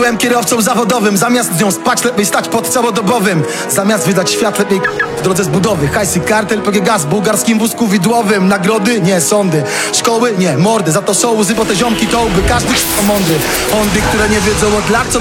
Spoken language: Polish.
byłem kierowcą zawodowym. Zamiast z nią spać, lepiej stać pod całodobowym. Zamiast wydać świat, lepiej w drodze zbudowy. Hajsy, kartel, PGG z bułgarskim wózku widłowym. Nagrody? Nie, sądy. Szkoły? Nie, mordy. Za to są łzy, bo te ziomki to łby. Każdy mądry. Ondy, które nie wiedzą od lat, co